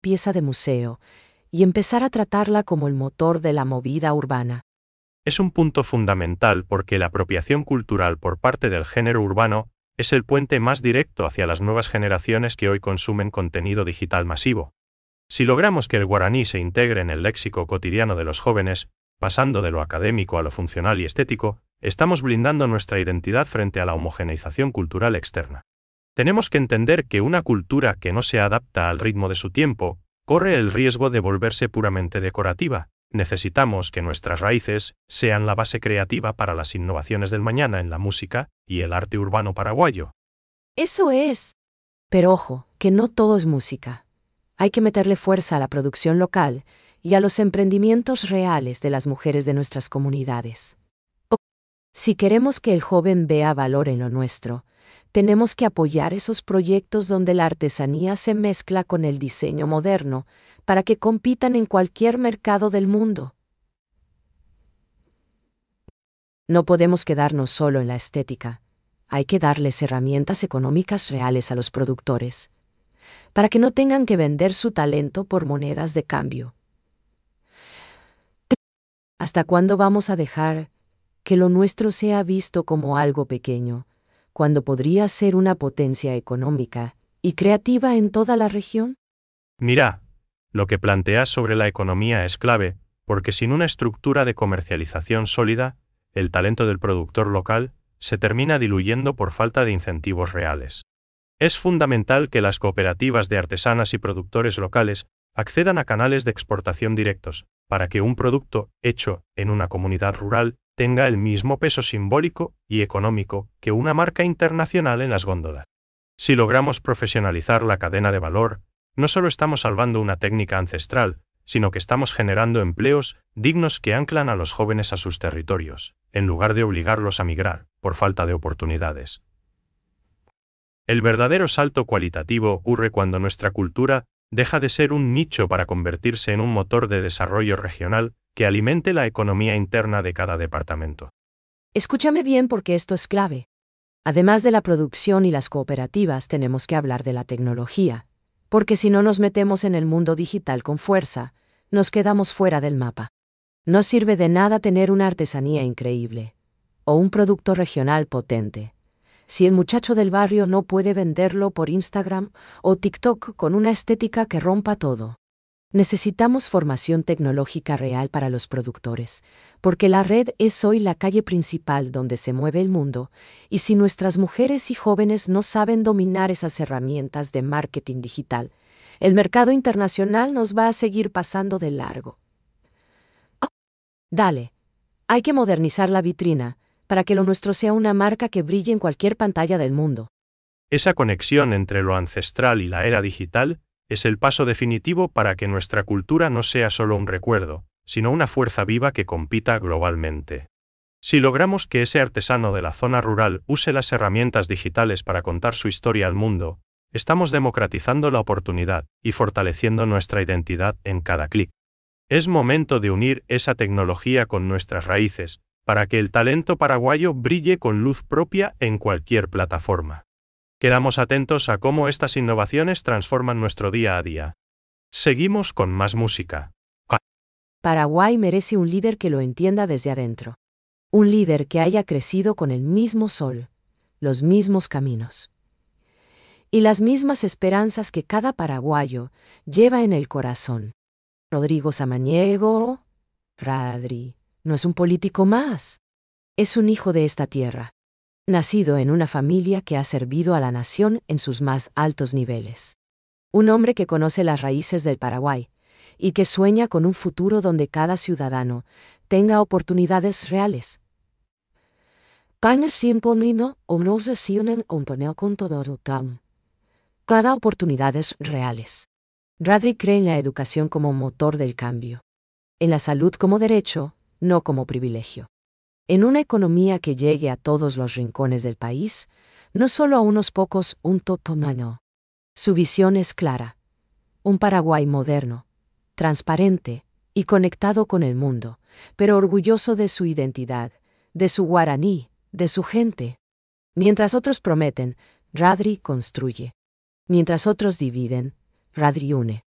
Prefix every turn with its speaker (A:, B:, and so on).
A: pieza de museo y empezar a tratarla como el motor de la movida urbana.
B: Es un punto fundamental porque la apropiación cultural por parte del género urbano es el puente más directo hacia las nuevas generaciones que hoy consumen contenido digital masivo. Si logramos que el guaraní se integre en el léxico cotidiano de los jóvenes, pasando de lo académico a lo funcional y estético, estamos blindando nuestra identidad frente a la homogeneización cultural externa. Tenemos que entender que una cultura que no se adapta al ritmo de su tiempo, corre el riesgo de volverse puramente decorativa. Necesitamos que nuestras raíces sean la base creativa para las innovaciones del mañana en la música y el arte urbano paraguayo.
A: Eso es. Pero ojo, que no todo es música. Hay que meterle fuerza a la producción local y a los emprendimientos reales de las mujeres de nuestras comunidades. Si queremos que el joven vea valor en lo nuestro, tenemos que apoyar esos proyectos donde la artesanía se mezcla con el diseño moderno, para que compitan en cualquier mercado del mundo. No podemos quedarnos solo en la estética. Hay que darles herramientas económicas reales a los productores, para que no tengan que vender su talento por monedas de cambio. ¿Hasta cuándo vamos a dejar que lo nuestro sea visto como algo pequeño, cuando podría ser una potencia económica y creativa en toda la región?
B: Mira, lo que planteas sobre la economía es clave, porque sin una estructura de comercialización sólida, el talento del productor local se termina diluyendo por falta de incentivos reales. Es fundamental que las cooperativas de artesanas y productores locales accedan a canales de exportación directos, para que un producto hecho en una comunidad rural tenga el mismo peso simbólico y económico que una marca internacional en las góndolas. Si logramos profesionalizar la cadena de valor, no solo estamos salvando una técnica ancestral, sino que estamos generando empleos dignos que anclan a los jóvenes a sus territorios, en lugar de obligarlos a migrar, por falta de oportunidades. El verdadero salto cualitativo ocurre cuando nuestra cultura deja de ser un nicho para convertirse en un motor de desarrollo regional que alimente la economía interna de cada departamento.
A: Escúchame bien porque esto es clave. Además de la producción y las cooperativas, tenemos que hablar de la tecnología, porque si no nos metemos en el mundo digital con fuerza, nos quedamos fuera del mapa. No sirve de nada tener una artesanía increíble o un producto regional potente si el muchacho del barrio no puede venderlo por Instagram o TikTok con una estética que rompa todo. Necesitamos formación tecnológica real para los productores, porque la red es hoy la calle principal donde se mueve el mundo, y si nuestras mujeres y jóvenes no saben dominar esas herramientas de marketing digital, el mercado internacional nos va a seguir pasando de largo. Dale, hay que modernizar la vitrina, para que lo nuestro sea una marca que brille en cualquier pantalla del mundo.
B: Esa conexión entre lo ancestral y la era digital es el paso definitivo para que nuestra cultura no sea solo un recuerdo, sino una fuerza viva que compita globalmente. Si logramos que ese artesano de la zona rural use las herramientas digitales para contar su historia al mundo, estamos democratizando la oportunidad y fortaleciendo nuestra identidad en cada clic. Es momento de unir esa tecnología con nuestras raíces, para que el talento paraguayo brille con luz propia en cualquier plataforma. Quedamos atentos a cómo estas innovaciones transforman nuestro día a día. Seguimos con más música.
A: Paraguay merece un líder que lo entienda desde adentro. Un líder que haya crecido con el mismo sol, los mismos caminos y las mismas esperanzas que cada paraguayo lleva en el corazón. Rodrigo Samaniego, Radri, no es un político más. Es un hijo de esta tierra, nacido en una familia que ha servido a la nación en sus más altos niveles. Un hombre que conoce las raíces del Paraguay y que sueña con un futuro donde cada ciudadano tenga oportunidades reales. Cada oportunidades reales. Radri cree en la educación como motor del cambio, en la salud como derecho, no como privilegio. En una economía que llegue a todos los rincones del país, no solo a unos pocos, un totomano. Su visión es clara. Un Paraguay moderno, transparente y conectado con el mundo, pero orgulloso de su identidad, de su guaraní, de su gente. Mientras otros prometen, Radri construye. Mientras otros dividen, Radri une.